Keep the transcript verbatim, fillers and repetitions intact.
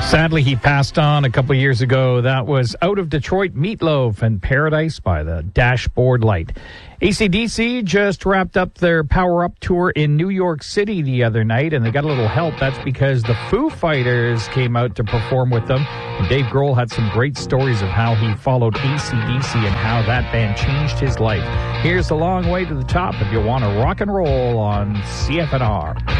Sadly, he passed on a couple years ago. That was Out of Detroit, Meatloaf and Paradise by the Dashboard Light. A C D C just wrapped up their Power Up tour in New York City the other night, and they got a little help. That's because the Foo Fighters came out to perform with them. And Dave Grohl had some great stories of how he followed A C D C and how that band changed his life. Here's The Long Way to the Top if you want to rock and roll on C F N R.